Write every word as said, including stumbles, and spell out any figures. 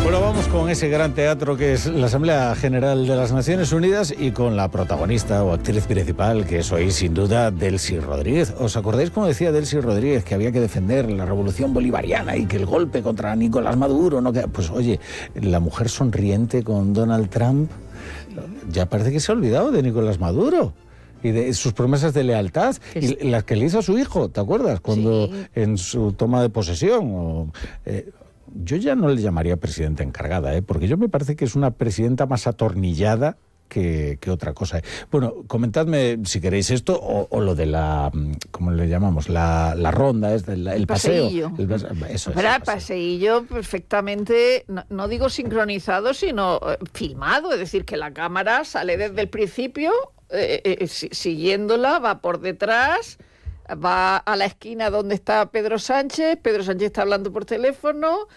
Bueno, vamos con ese gran teatro que es la Asamblea General de las Naciones Unidas y con la protagonista o actriz principal, que es hoy sin duda Delcy Rodríguez. ¿Os acordáis cómo decía Delcy Rodríguez que había que defender la revolución bolivariana y que el golpe contra Nicolás Maduro no queda? Pues oye, la mujer sonriente con Donald Trump ya parece que se ha olvidado de Nicolás Maduro y de sus promesas de lealtad, y las que le hizo a su hijo, ¿te acuerdas? Cuando sí. En su toma de posesión... O, eh, yo ya no le llamaría presidenta encargada, ¿eh? Porque yo me parece que es una presidenta más atornillada que, que otra cosa. Bueno, comentadme si queréis esto o, o lo de la, ¿cómo le llamamos? La, la ronda, es el, el, el paseo. El, eso es. Verá, paseillo perfectamente, no, no digo sincronizado, sino eh, filmado, es decir, que la cámara sale desde el principio, eh, eh, siguiéndola, va por detrás... Va a la esquina donde está Pedro Sánchez, Pedro Sánchez está hablando por teléfono,